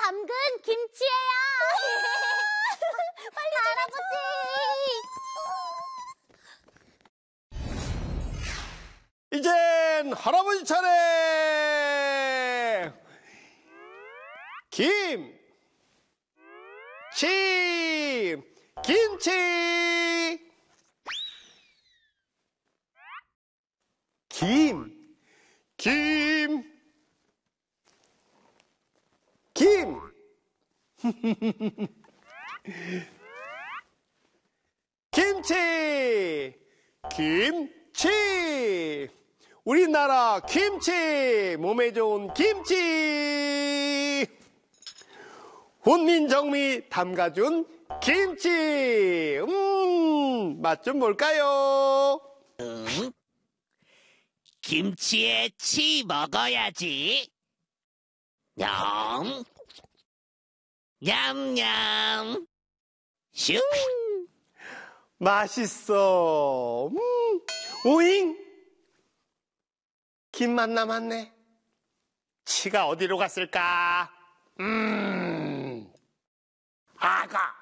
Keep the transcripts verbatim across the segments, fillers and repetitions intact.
담근 김치예요. 빨리 할아버지. 이젠 할아버지 차례. 김, 치, 김치. 김, 김, 김. 김치, 김치. 우리나라 김치, 몸에 좋은 김치. 훈민정음이 담가준 김치. 음, 맛 좀 볼까요? 응? 김치에 치 먹어야지. 냠. 냠냠. 슝. 맛있어. 음, 오잉. 김맛 남았네. 치가 어디로 갔을까? 음, 아가.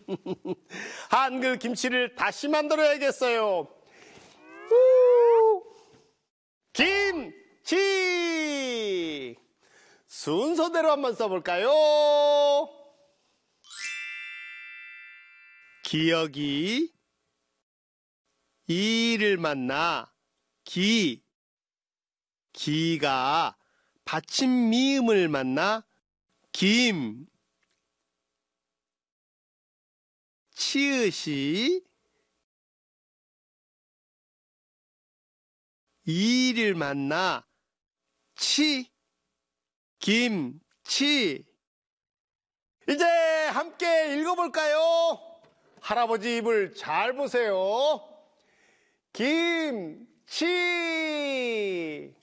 한글 김치를 다시 만들어야겠어요. 우, 김치. 순서대로 한번 써볼까요? 기억이 이를 만나 기. 기가 받침 미음을 만나 김. 치읓이 이를 만나 치. 김치. 이제 함께 읽어볼까요? 할아버지 입을 잘 보세요. 김치.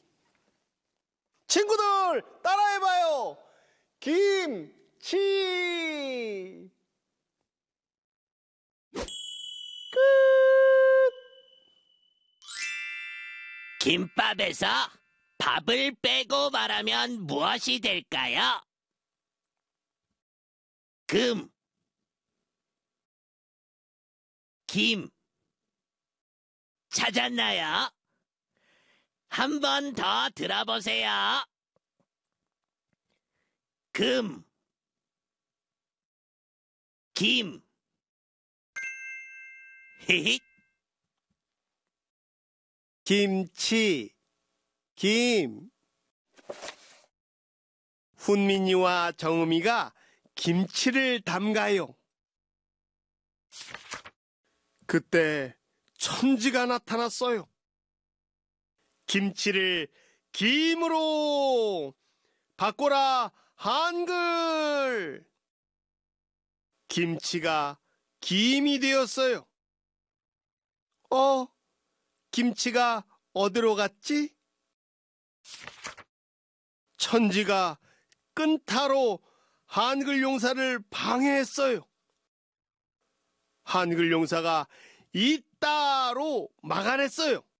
친구들 따라해봐요. 김치. 끝. 김밥에서 밥을 빼고 말하면 무엇이 될까요? 금, 김. 찾았나요? 한 번 더 들어보세요. 금, 김. 히히. 김치. 김. 훈민이와 정음이가 김치를 담가요. 그때 천지가 나타났어요. 김치를 김으로 바꿔라 한글. 김치가 김이 되었어요. 어? 김치가 어디로 갔지? 천지가 끈타로 한글 용사를 방해했어요. 한글 용사가 이따로 막아냈어요.